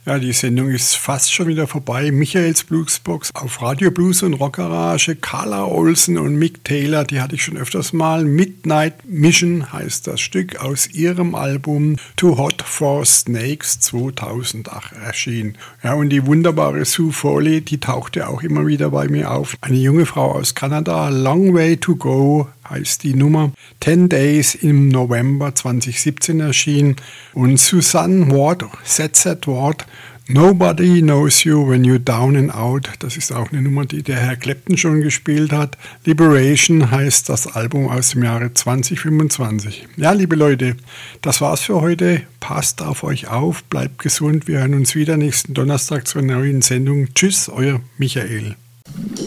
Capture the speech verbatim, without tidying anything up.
Ja, die Sendung ist fast schon wieder vorbei. Michaels Bluesbox auf Radio Blues und Rockgarage. Carla Olsen und Mick Taylor, die hatte ich schon öfters mal. Midnight Mission heißt das Stück aus ihrem Album Too Hot for Snakes zweitausendacht erschienen. Ja, und die wunderbare Sue Foley, die tauchte auch immer wieder bei mir auf. Eine junge Frau aus Kanada, Long Way to Go heißt die Nummer. Ten Days im November zweitausendsiebzehn erschienen. Und Susanne Ward, Z Z Ward, Nobody Knows You When You're Down and Out. Das ist auch eine Nummer, die der Herr Clapton schon gespielt hat. Liberation heißt das Album aus dem Jahre zwanzig fünfundzwanzig. Ja, liebe Leute, das war's für heute. Passt auf euch auf, bleibt gesund. Wir hören uns wieder nächsten Donnerstag zur neuen Sendung. Tschüss, euer Michael.